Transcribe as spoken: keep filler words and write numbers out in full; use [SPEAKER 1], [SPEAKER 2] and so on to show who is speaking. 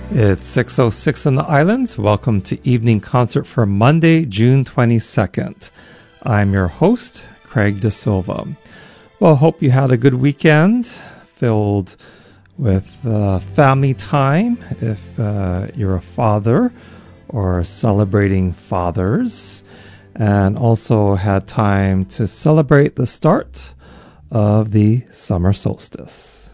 [SPEAKER 1] It's six oh six in the islands. Welcome to Evening Concert for Monday, June twenty-second. I'm your host, Craig De Silva. Well, hope you had a good weekend filled with uh, family time if uh, you're a father or celebrating fathers, and also had time to celebrate the start of the summer solstice.